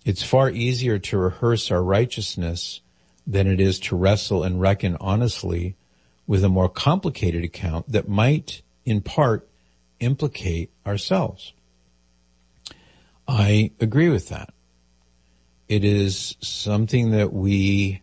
It's far easier to rehearse our righteousness than it is to wrestle and reckon honestly with a more complicated account that might, in part, implicate ourselves. I agree with that. It is something that we,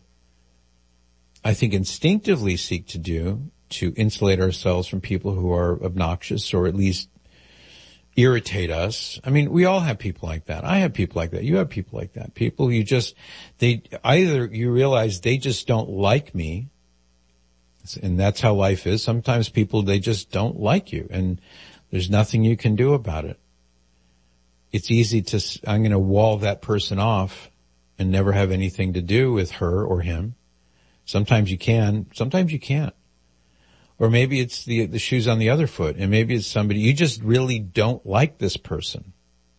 I think, instinctively seek to do to insulate ourselves from people who are obnoxious or at least irritate us. I mean, we all have people like that. I have people like that. You have people like that. People either you realize they just don't like me, and that's how life is. Sometimes people, they just don't like you, and there's nothing you can do about it. It's easy I'm going to wall that person off and never have anything to do with her or him. Sometimes you can, sometimes you can't. Or maybe it's the shoes on the other foot, and maybe it's somebody, you just really don't like this person.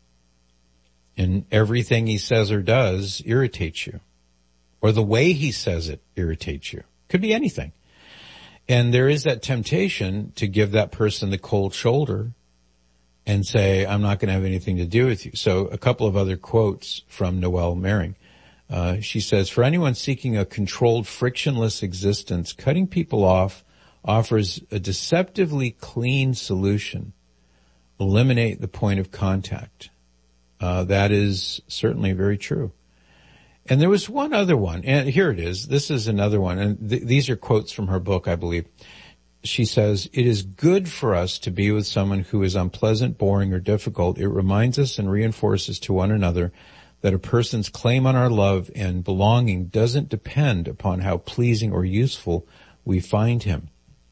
And everything he says or does irritates you. Or the way he says it irritates you. Could be anything. And there is that temptation to give that person the cold shoulder and say, I'm not going to have anything to do with you. So a couple of other quotes from Noelle Mering. She says, for anyone seeking a controlled, frictionless existence, cutting people off offers a deceptively clean solution. Eliminate the point of contact. That is certainly very true. And there was one other one, and here it is. This is another one, and these are quotes from her book, I believe. She says, it is good for us to be with someone who is unpleasant, boring, or difficult. It reminds us and reinforces to one another that a person's claim on our love and belonging doesn't depend upon how pleasing or useful we find him.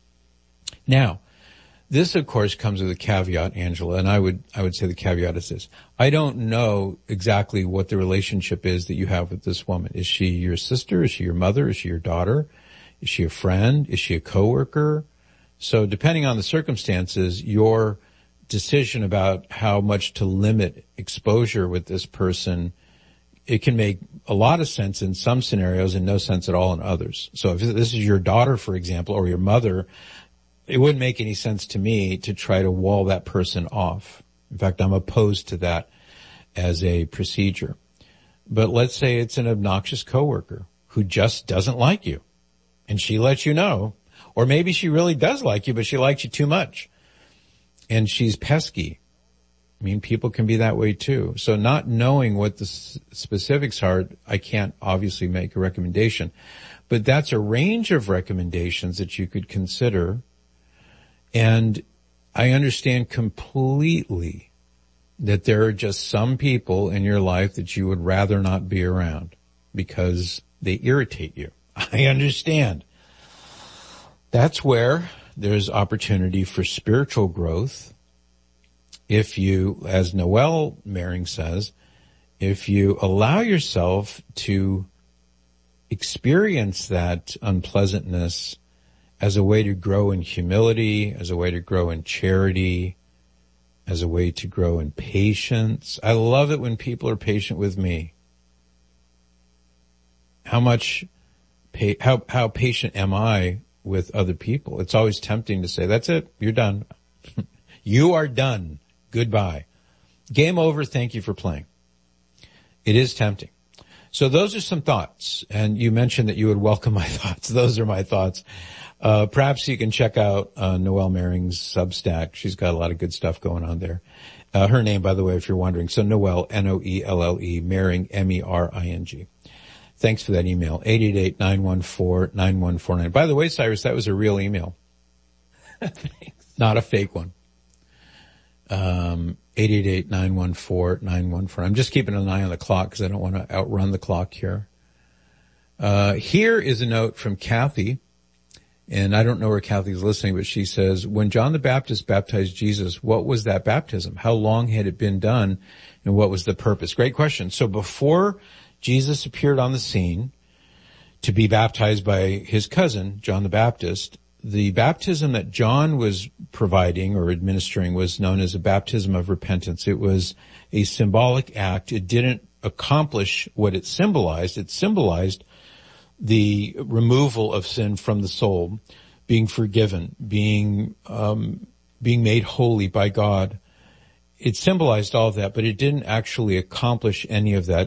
Now, this, of course, comes with a caveat, Angela, and I would say the caveat is this. I don't know exactly what the relationship is that you have with this woman. Is she your sister? Is she your mother? Is she your daughter? Is she a friend? Is she a coworker? So depending on the circumstances, your decision about how much to limit exposure with this person, it can make a lot of sense in some scenarios and no sense at all in others. So if this is your daughter, for example, or your mother, it wouldn't make any sense to me to try to wall that person off. In fact, I'm opposed to that as a procedure. But let's say it's an obnoxious coworker who just doesn't like you, and she lets you know. Or maybe she really does like you, but she likes you too much, and she's pesky. I mean, people can be that way too. So not knowing what the specifics are, I can't obviously make a recommendation. But that's a range of recommendations that you could consider. And I understand completely that there are just some people in your life that you would rather not be around because they irritate you. I understand. That's where there's opportunity for spiritual growth. If you, as Noelle Mering says, if you allow yourself to experience that unpleasantness as a way to grow in humility, as a way to grow in charity, as a way to grow in patience. I love it when people are patient with me. How patient am I with other people? It's always tempting to say, that's it, you're done. You are done. Goodbye. Game over. Thank you for playing. It is tempting. So those are some thoughts. And you mentioned that you would welcome my thoughts. Those are my thoughts. Perhaps you can check out Noelle Mering's Substack. She's got a lot of good stuff going on there. Her name, by the way, if you're wondering. So Noelle, Noelle, Mering, Mering. Thanks for that email. 888-914-9149. By the way, Cyrus, that was a real email. Not a fake one. 888-914-9149. I'm just keeping an eye on the clock because I don't want to outrun the clock here. Here is a note from Kathy. And I don't know where Kathy's listening, but she says, when John the Baptist baptized Jesus, what was that baptism? How long had it been done? And what was the purpose? Great question. So before Jesus appeared on the scene to be baptized by his cousin, John the Baptist, the baptism that John was providing or administering was known as a baptism of repentance. It was a symbolic act. It didn't accomplish what it symbolized. It symbolized the removal of sin from the soul, being forgiven, being made holy by God. It symbolized all of that, but it didn't actually accomplish any of that.